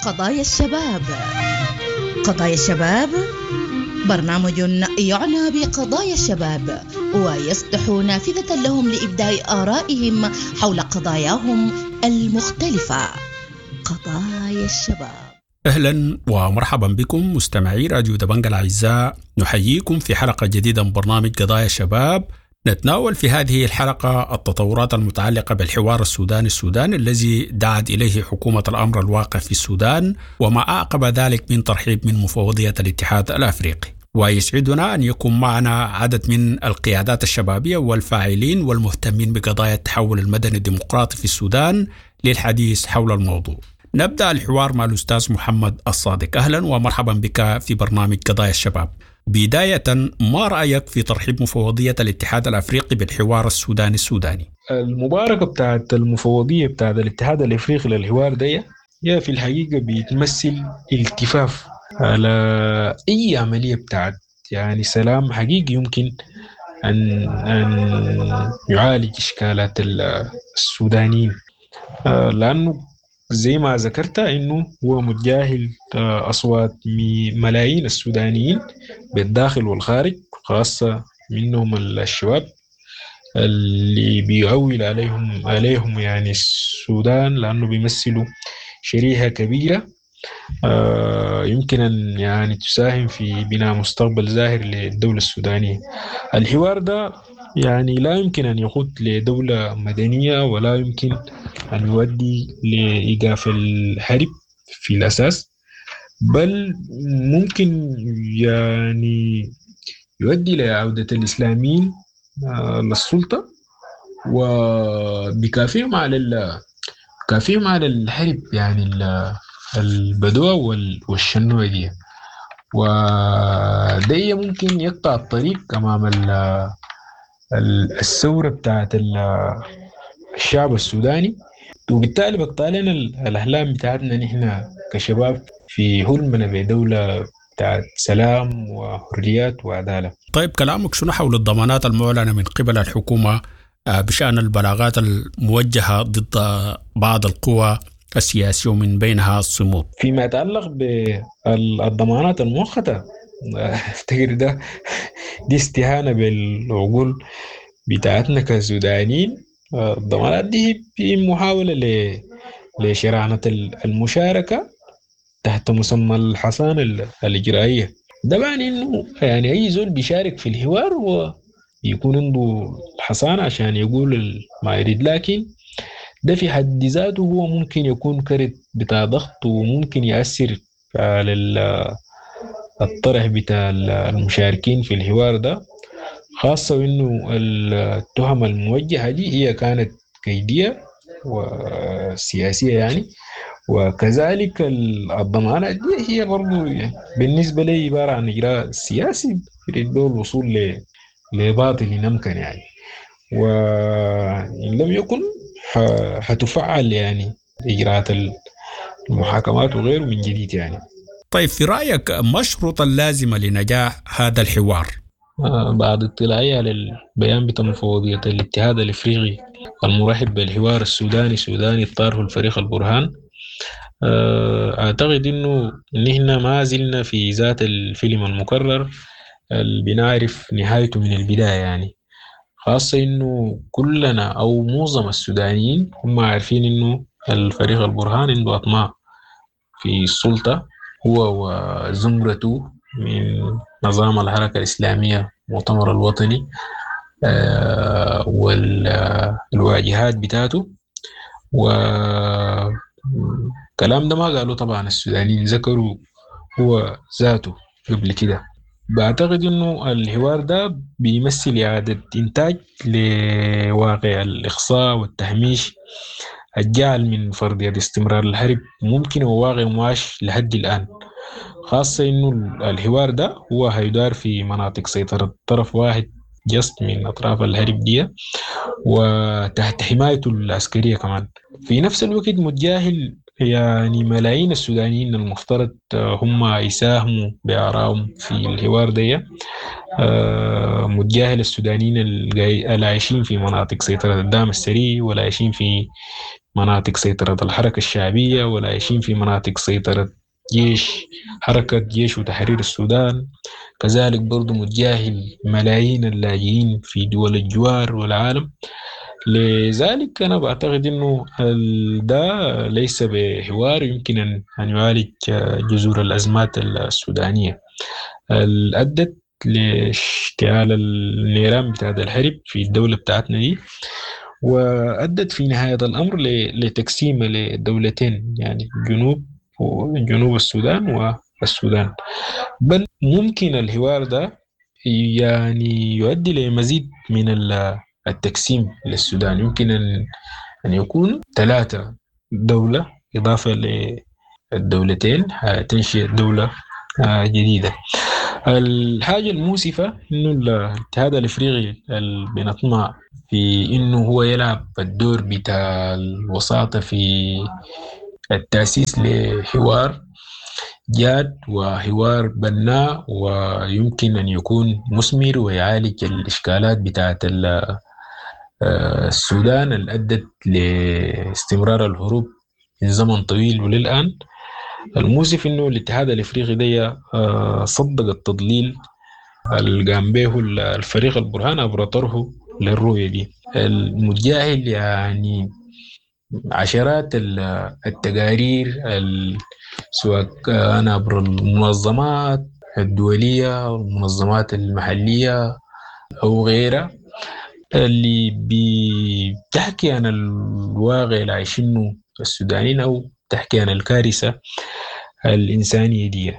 قضايا الشباب. قضايا الشباب برنامج يعنى بقضايا الشباب ويصلح نافذة لهم لإبداء آرائهم حول قضاياهم المختلفة. قضايا الشباب. أهلا ومرحبا بكم مستمعي راديو دبنجة الأعزاء، نحييكم في حلقة جديدة من برنامج قضايا الشباب. نتناول في هذه الحلقة التطورات المتعلقة بالحوار السوداني الذي دعت إليه حكومة الأمر الواقع في السودان، وما أعقب ذلك من ترحيب من مفوضية الاتحاد الأفريقي. ويسعدنا أن يكون معنا عدد من القيادات الشبابية والفاعلين والمهتمين بقضايا التحول المدني الديمقراطي في السودان للحديث حول الموضوع. نبدأ الحوار مع الأستاذ محمد الصادق. أهلا ومرحبا بك في برنامج قضايا الشباب. بداية، ما رأيك في ترحيب مفوضية الاتحاد الأفريقي بالحوار السوداني؟ المباركة بتاعت المفوضية بتاعت الاتحاد الأفريقي للحوار ده هي في الحقيقة بيتمثل التفاف على أي عملية بتاعت يعني سلام حقيقي يمكن أن يعالج إشكالات السودانيين، لأنه زي ما ذكرت إنه هو متجاهل أصوات ملايين السودانيين بالداخل والخارج، خاصة منهم الشباب اللي بيعول عليهم يعني السودان، لأنه بيمثلوا شريحة كبيرة يمكن أن يعني تساهم في بناء مستقبل زاهر للدولة السودانية. الحوار ده يعني لا يمكن أن يقود لدولة مدنية، ولا يمكن أن يؤدي لإيقاف الحرب في الأساس، بل ممكن يعني يؤدي لعودة الإسلاميين للسلطة وبكافيهم على الحرب يعني البدوة والشنوة دي، وده ممكن يقطع الطريق أمام الثورة بتاعت الشعب السوداني، وبالتالي بقطع لنا الأحلام بتاعتنا نحن كشباب في حلمنا بدولة بتاعت سلام وحريات وعدالة. طيب، كلامك شنو حول الضمانات المعلنة من قبل الحكومة بشأن البلاغات الموجهة ضد بعض القوى السياسية ومن بينها الصمود؟ فيما يتعلق بالضمانات المؤقتة، افتكر دي استهانة بالعقول بتاعتنا كسودانيين. الضمانات دي في محاولة لشرعنة المشاركة تحت مسمى الحصانة الإجرائية. ده معنى إنه يعني أي زول بيشارك في الحوار ويكون عنده الحصانة عشان يقول ما يريد، لكن ده في حد ذاته هو ممكن يكون كرت بتاع ضغط، وممكن يأثر على الطرح بتاع المشاركين في الحوار ده، خاصة إنه التهم الموجهة دي هي كانت كيدية وسياسية يعني، وكذلك الضمانات دي هي برضو بالنسبة لي عبارة عن إجراء سياسي يريد له الوصول لباطل يمكن يعني، وإن لم يكن حتفعل يعني إجراءات المحاكمات وغيره من جديد يعني. طيب، في رأيك ما الشروط اللازمة لنجاح هذا الحوار؟ بعد اطلاعي على البيان بتاع مفوضية الاتحاد الافريقي المرحب بالحوار السوداني اختاره الفريق البرهان، اعتقد انه نحن ما زلنا في ذات الفيلم المكرر اللي بنعرف نهايته من البداية يعني، خاصة انه كلنا او معظم السودانيين هم عارفين انه الفريق البرهان عنده اطماع في السلطة، هو وزمرته من نظام الحركة الإسلامية المؤتمر الوطني والواجهات بتاعته. والكلام ده ما قالوا طبعا السودانيين، ذكروا هو ذاته قبل كده. بعتقد انه الحوار ده بيمثل إعادة إنتاج لواقع الإقصاء والتهميش الجعل من فرضية استمرار الحرب ممكن وواقع معاش لحد الآن، خاصة إنه الحوار ده هو هيدار في مناطق سيطرة طرف واحد جست من أطراف الهرب دي وتحت حمايته العسكرية كمان. في نفس الوقت متجاهل يعني ملايين السودانيين المفترض هم يساهموا بآرائهم في الحوار ده. متجاهل السودانيين العايشين في مناطق سيطرة الدعم السري، ولا عايشين في مناطق سيطرة الحركة الشعبية، ولا عايشين في مناطق سيطرة حركة جيش وتحرير السودان. كذلك برضو متجاهل ملايين اللاجئين في دول الجوار والعالم. لذلك أنا بعتقد أنه ده ليس بحوار يمكن أن يعالج جذور الأزمات السودانية اللي أدت لاشتعال النيران بتاعت الحرب في الدولة بتاعتنا دي، وأدت في نهاية الأمر لتقسيم لدولتين، يعني جنوب السودان والسودان. بل ممكن الحوار ده يعني يؤدي لمزيد من التقسيم للسودان. يمكن أن يكون 3 دولة إضافة للدولتين تنشئ دولة جديدة. الحاجة المؤسفة إنه الاتحاد الإفريقي اللي بنطمع في إنه هو يلعب الدور بتاع الوساطة في التأسيس لحوار جاد وحوار بناء ويمكن أن يكون مثمر ويعالج الإشكالات بتاعت السودان اللي أدت لاستمرار الهروب من زمن طويل وللآن. المؤسف إنه الاتحاد الإفريقي ده صدق التضليل اللي قام به الفريق البرهان عبر طرحه للرؤية دي. المتجاهل يعني عشرات التقارير سواء كان عبر المنظمات الدولية والمنظمات المحلية أو غيرها اللي بتحكي عن الواقع اللي عايشينه السودانيين أو تحكي عن الكارثة الإنسانية دي.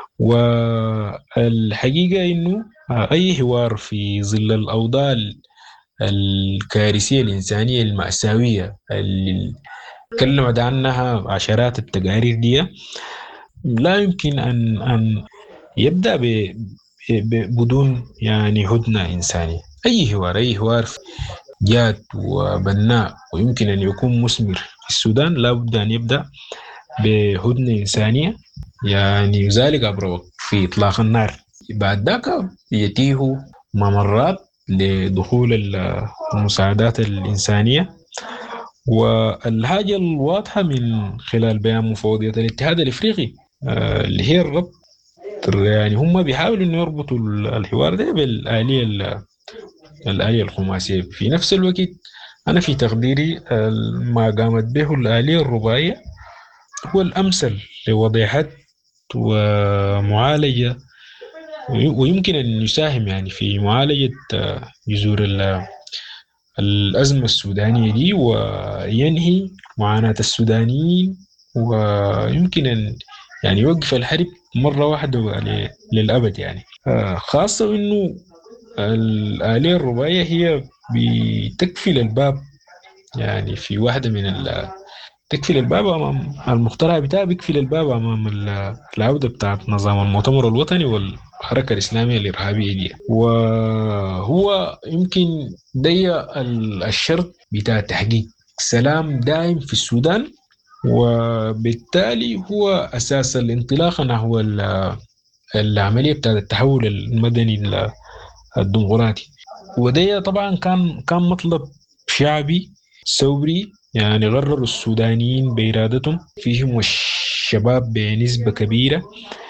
والحقيقة إنه أي حوار في ظل الأوضاع الكارثية الإنسانية المأساوية اللي تكلمت عنها عشرات التقارير دي لا يمكن أن يبدأ بدون يعني هدنة إنسانية. أي حوار جاد وبناء ويمكن أن يكون مثمر في السودان لا بد أن يبدأ بهدنة إنسانية، يعني ذلك عبر في إطلاق النار. بعد ذاك يتيه ممرات لدخول المساعدات الإنسانية. والحاجة الواضحة من خلال بيان مفوضية الاتحاد الإفريقي اللي هي الربط، يعني هم بيحاولوا إنه يربطوا الحوار ده بالآلية الخماسية. في نفس الوقت أنا في تقديري ما قامت به الآلية الرباعية هو الأمثل لوضع حد ومعالجة، ويمكن أن يساهم يعني في معالجة جذور الأزمة السودانية دي وينهي معاناة السودانيين، ويمكن أن يعني يوقف الحرب مرة واحدة للأبد. يعني خاصة أنه الآلية الرباعية هي بتكفل الباب، يعني في واحدة من تكفل الباب أمام المقترح بتاعها، بيكفل الباب أمام العودة بتاعت نظام المؤتمر الوطني والحركة الإسلامية الإرهابية دي. وهو يمكن دي الشرط بتاع تحقيق سلام دائم في السودان، وبالتالي هو أساس الانطلاقة نحو العملية بتاعت التحول المدني الديمقراطي. وده طبعا كان مطلب شعبي ثوري، يعني غرروا السودانيين بإرادتهم، فيهم الشباب بنسبة كبيرة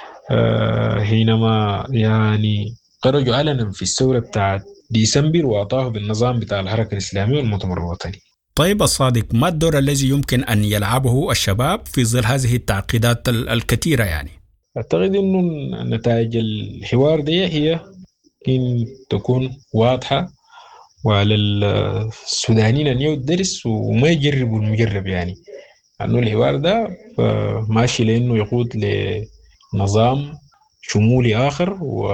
حينما يعني خرجوا علنا في الثورة بتاعت ديسمبر وأطاحوا بالنظام بتاع الحركة الإسلامية والمؤتمر الوطني. طيب الصادق، ما الدور الذي يمكن أن يلعبه الشباب في ظل هذه التعقيدات الكثيرة؟ يعني أعتقد أنه نتائج الحوار دي هي إن تكون واضحة وعلى السودانيين أن يدرس وما يجربوا المجرب، يعني أنه الحوار ده ماشي لأنه يقود لنظام شمولي آخر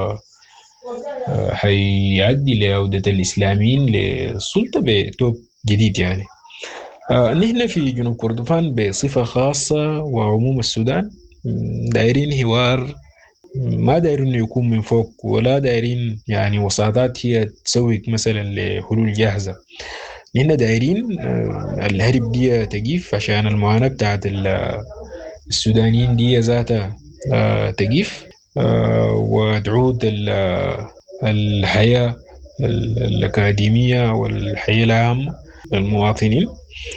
وحيعدي لعودة الإسلاميين للسلطة بتوب جديد. يعني نحن في جنوب كردفان بصفة خاصة وعموم السودان دايرين حوار ما دايرين إنه يكون من فوق، ولا دايرين يعني وساطات هي تسوي مثلا لحلول جاهزة. نحن دايرين الهرب دي تقيف عشان المعاناة بتاعت السودانيين دي ذاتها تقيف، وتعود الحياة الأكاديمية والحياة العامة للمواطنين،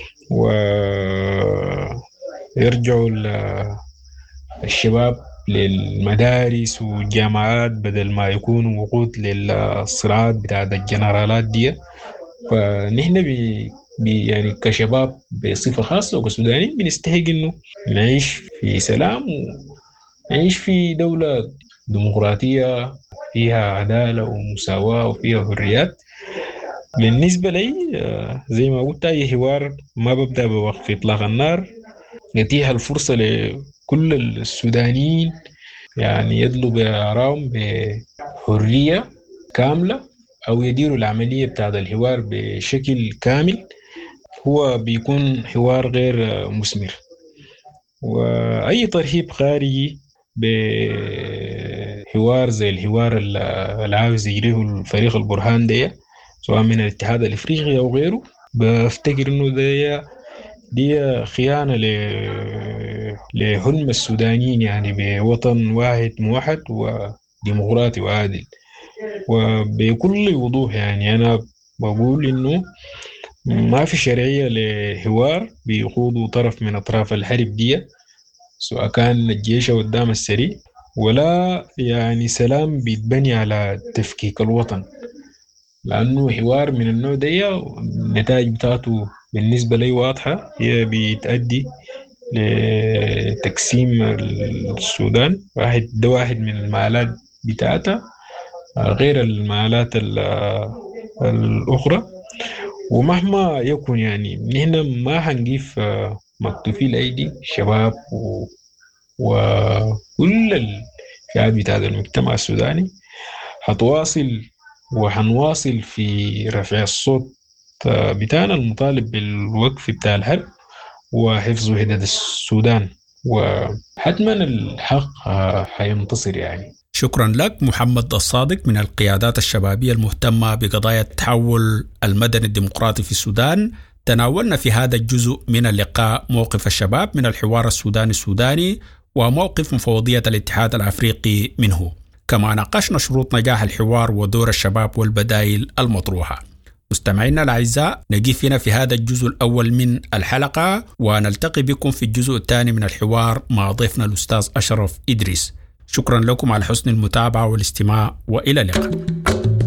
ويرجعوا الشباب للمدارس والجامعات بدل ما يكونوا وقود للصراعات بتاعت الجنرالات دي. فنحن يعني كشباب بصفة خاصة وكسودانيين بنستحق إنه نعيش في سلام ونعيش في دولة ديمقراطية فيها عدالة ومساواة وفيها حريات. بالنسبة لي زي ما قلت، أي حوار ما ببدأ بوقف إطلاق النار، يتيح الفرصة لكل السودانيين يعني يدلوا بآرائهم بحرية كاملة، أو يديروا العملية بتاعت الحوار بشكل كامل. هو بيكون حوار غير مثمر، وأي ترهيب خارجي بحوار زي الحوار اللي عاوز يجريه الفريق البرهان ده، سواء من الاتحاد الإفريقي أو غيره، بفتكر إنه دي خيانة لحلم السودانيين يعني بوطن واحد موحد وديمقراطي وعادل. وبكل وضوح يعني أنا بقول إنه ما في شرعية لحوار بيقودوا طرف من أطراف الحرب دي، سواء كان الجيش أو الدعم السريع، ولا يعني سلام بيتبني على تفكيك الوطن. لأنه حوار من النوع ده النتائج بتاعته بالنسبة لي واضحة، هي بتؤدي لتقسيم السودان. ده واحد من المعالات بتاعتها غير المعالات الأخرى. ومهما يكون يعني نحن ما هنجيف مكتوفي الأيدي الشباب وكل الفئات بتاعت المجتمع السوداني هتواصل وهنواصل في رفع الصوت بتاعنا المطالب بالوقف بتاع الحرب وحفظ وحدة السودان، وحتما الحق هينتصر يعني. شكرا لك محمد الصادق من القيادات الشبابية المهتمة بقضايا التحول المدني الديمقراطي في السودان. تناولنا في هذا الجزء من اللقاء موقف الشباب من الحوار السوداني وموقف مفوضية الاتحاد الأفريقي منه. كما ناقشنا شروط نجاح الحوار ودور الشباب والبدائل المطروحة. مستمعينا الأعزاء، نقف هنا في هذا الجزء الأول من الحلقة، ونلتقي بكم في الجزء الثاني من الحوار مع ضيفنا الأستاذ أشرف إدريس. شكرا لكم على حسن المتابعة والاستماع، وإلى اللقاء.